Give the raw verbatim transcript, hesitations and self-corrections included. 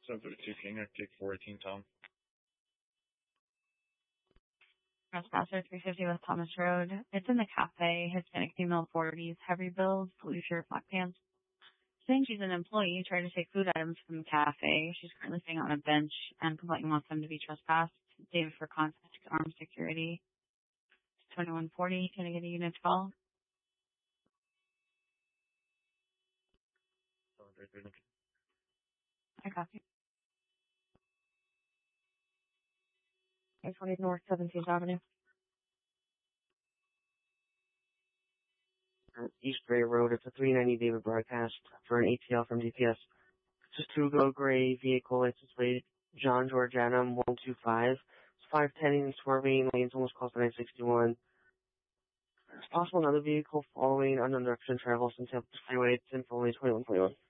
seven thirty-two King, Arctic four eighteen Tom. Trespasser three fifty West Thomas Road. It's in the cafe. Hispanic female forties. Heavy build. Blue shirt, black pants. Saying she's an employee. Tried to take food items from the cafe. She's currently sitting on a bench and complainant wants them to be trespassed. David for contact armed security. twenty-one forty. Can I get a unit to call? I copy. eight twenty North seventeenth Avenue. East Gray Road. It's a three ninety David broadcast for an A T L from D P S. It's a two-go gray vehicle. License plate John Georgiana one two five. It's five ten and swerving. Lanes almost close to nine sixty-one. There's also another vehicle following unknown direction travel since Tampa Freeway. It's in for only twenty-one twenty-one.